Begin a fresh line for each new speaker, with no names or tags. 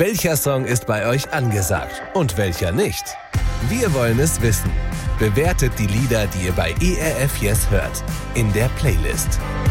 Welcher Song ist bei euch angesagt und welcher nicht? Wir wollen es wissen. Bewertet die Lieder, die ihr bei ERF Yes hört, in der Playlist.